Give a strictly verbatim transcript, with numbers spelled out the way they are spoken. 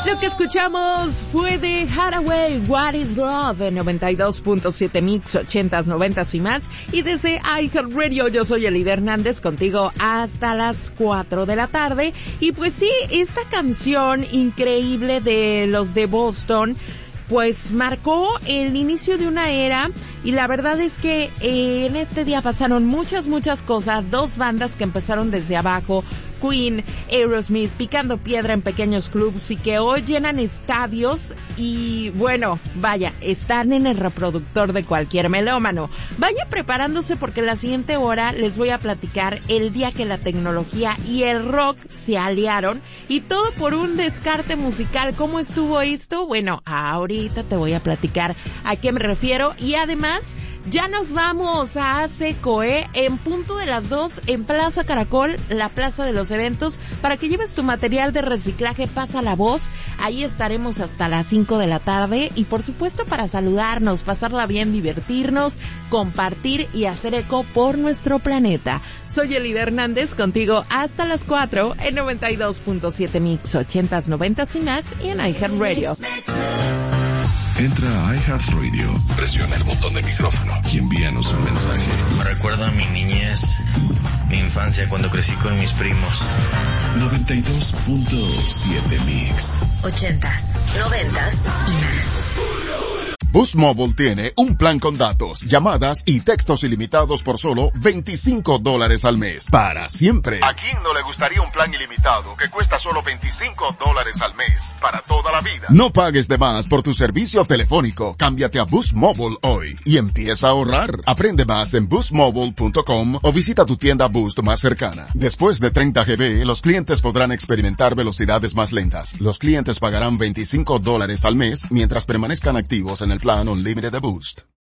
Lo que escuchamos fue de Hathaway, What is Love, en noventa y dos punto siete Mix, ochentas, noventas y más. Y desde iHeartRadio, yo soy Elida Hernández, contigo hasta las cuatro de la tarde. Y pues sí, esta canción increíble de los de Boston, pues marcó el inicio de una era, y la verdad es que eh, en este día pasaron muchas, muchas cosas. Dos bandas que empezaron desde abajo, Queen, Aerosmith, picando piedra en pequeños clubs y que hoy llenan estadios y, bueno, vaya, están en el reproductor de cualquier melómano. Vaya preparándose porque la siguiente hora les voy a platicar el día que la tecnología y el rock se aliaron, y todo por un descarte musical. ¿Cómo estuvo esto? Bueno, ahorita te voy a platicar a qué me refiero. Y además, ya nos vamos a ASECO, ¿eh? En punto de las dos, en Plaza Caracol, la plaza de los eventos, para que lleves tu material de reciclaje. Pasa la voz, ahí estaremos hasta las cinco de la tarde, y por supuesto para saludarnos, pasarla bien, divertirnos, compartir y hacer eco por nuestro planeta. Soy Elida Hernández, contigo hasta las cuatro, en noventa y dos punto siete Mix, ochentas, noventas y más, y en iHeartRadio. Entra a iHeartRadio, presiona el botón de micrófono y envíanos un mensaje. Me recuerda a mi niñez, mi infancia cuando crecí con mis primos. noventa y dos punto siete Mix. Ochentas, noventas y más. Boost Mobile tiene un plan con datos, llamadas y textos ilimitados por solo veinticinco dólares al mes. Para siempre. ¿A quién no le gustaría un plan ilimitado que cuesta solo veinticinco dólares al mes? Para toda la vida. No pagues de más por tu servicio telefónico. Cámbiate a Boost Mobile hoy y empieza a ahorrar. Aprende más en boost mobile punto com o visita tu tienda Boost más cercana. Después de treinta gigabytes, los clientes podrán experimentar velocidades más lentas. Los clientes pagarán veinticinco dólares al mes mientras permanezcan activos en el plan Unlimited de Boost.